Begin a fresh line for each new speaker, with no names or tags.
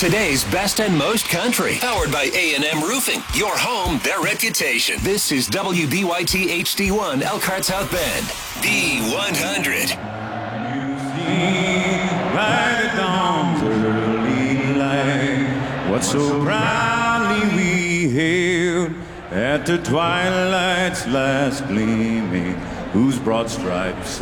Today's best and most country. Powered by A&M Roofing. Your home, their reputation. This is WBYT HD1 Elkhart South Bend. B100.
By the dawn's early light, what so proudly we hailed at the twilight's last gleaming, whose broad stripes